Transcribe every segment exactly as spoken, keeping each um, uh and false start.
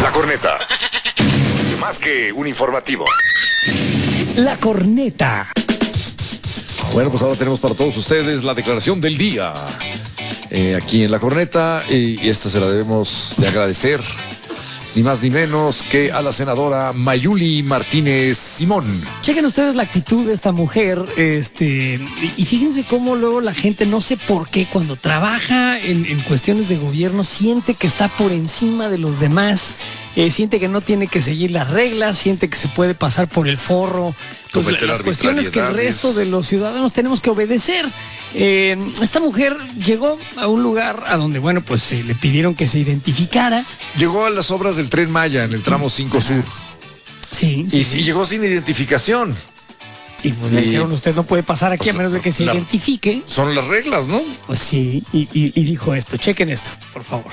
La Corneta. Más que un informativo. La Corneta. Bueno, pues ahora tenemos para todos ustedes la declaración del día. Eh, aquí en La Corneta, y, y esta se la debemos de agradecer, ni más ni menos que a la senadora Mayuli Martínez Simón. Chequen ustedes la actitud de esta mujer, este, y, y fíjense cómo luego la gente, no sé por qué, cuando trabaja en, en cuestiones de gobierno, siente que está por encima de los demás, eh, siente que no tiene que seguir las reglas, siente que se puede pasar por el forro. Pues la, las cuestiones que el resto de los ciudadanos tenemos que obedecer. Eh, esta mujer llegó a un lugar a donde, bueno, pues eh, le pidieron que se identificara. Llegó a las obras del Tren Maya en el tramo cinco Sur. Sí, sí. Y, sí, llegó sin identificación. Y pues le dijeron, usted no puede pasar aquí pues, a menos de que se la, identifique. Son las reglas, ¿no? Pues sí, y, y, y dijo esto. Chequen esto, por favor.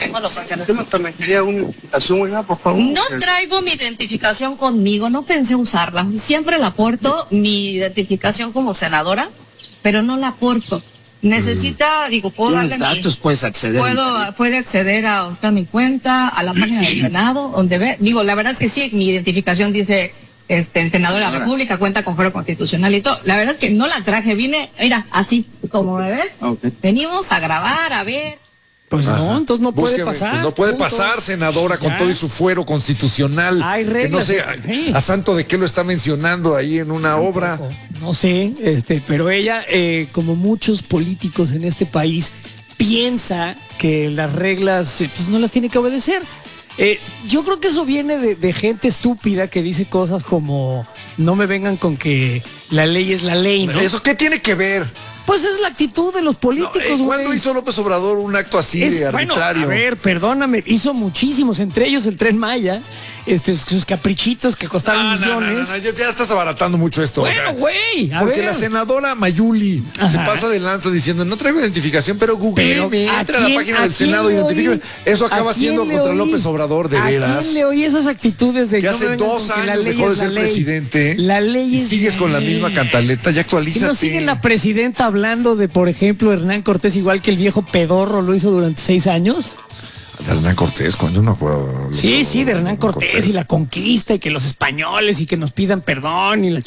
No traigo mi identificación conmigo, no pensé usarla. Siempre la porto, mi identificación como senadora, pero no la porto. Necesita, digo, puedo darle datos, mi, puedes acceder. Puedo, puede acceder a, a mi cuenta, a la página del Senado, donde ve, digo, la verdad es que sí, mi identificación dice, este, el senador de la República cuenta con fuero constitucional y todo. La verdad es que no la traje, vine, mira, así, como me ves, okay. Venimos a grabar, a ver. Pues Ajá. no, entonces no puede Búsqueme, pasar. Pues no puede punto. pasar, senadora, con ya. todo y su fuero constitucional. Hay reglas. Que no sé sí. a, a santo de qué lo está mencionando ahí en una no, obra. Poco. No sé, este, pero ella, eh, como muchos políticos en este país, piensa que las reglas pues, no las tiene que obedecer. Eh, yo creo que eso viene de, de gente estúpida que dice cosas como no me vengan con que la ley es la ley, ¿no? ¿Eso qué tiene que ver? Pues es la actitud de los políticos, no, eh, ¿Cuándo güey? hizo López Obrador un acto así es, de arbitrario? Bueno, a ver, perdóname, hizo muchísimos, entre ellos el Tren Maya, este, sus caprichitos que costaron no, millones. No, no, no, ya, ya estás abaratando mucho esto. Bueno, güey, o sea, porque ver. la senadora Mayuli Ajá. se pasa de lanza diciendo, no traigo identificación, pero googleeme, entra a la página del Senado y identifíqueme. Eso acaba siendo contra López Obrador, de ¿A veras. ¿A quién le oí esas actitudes de que hace dos años dejó de ser presidente? La ley es y sigues con la misma cantaleta, ya actualízate. ¿Y no sigue la presidenta hablando de, por ejemplo, Hernán Cortés, igual que el viejo pedorro lo hizo durante seis años? De Hernán Cortés, cuando no me acuerdo. Sí, sí, de Hernán Cortés, Cortés y la conquista y que los españoles y que nos pidan perdón y la